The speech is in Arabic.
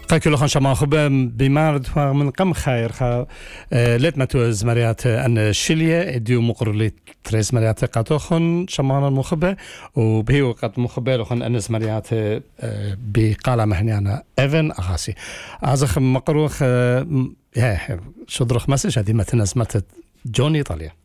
قاكلو خان شما خبا بمارد من قم خير خا لت متوز مريات ان الشليه اديو مقرلي تريس مريات قاتوخن شمانا المخبه وبهيو قد مخبه لخن انس مريات بقاله مهنيانا ايفن اخاسي ازخ مقروخ شدرخ مسج هذه متنز مت جوني ايطاليا